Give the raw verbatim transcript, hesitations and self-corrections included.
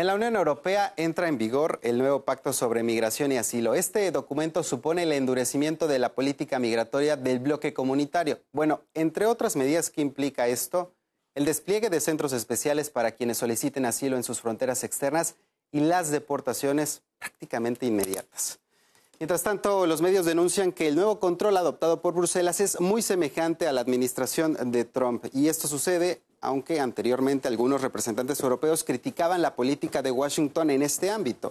En la Unión Europea entra en vigor el nuevo Pacto sobre Migración y Asilo. Este documento supone el endurecimiento de la política migratoria del bloque comunitario. Bueno, entre otras medidas que implica esto, el despliegue de centros especiales para quienes soliciten asilo en sus fronteras externas y las deportaciones prácticamente inmediatas. Mientras tanto, los medios denuncian que el nuevo control adoptado por Bruselas es muy semejante a la administración de Trump. Y esto sucede aunque anteriormente algunos representantes europeos criticaban la política de Washington en este ámbito.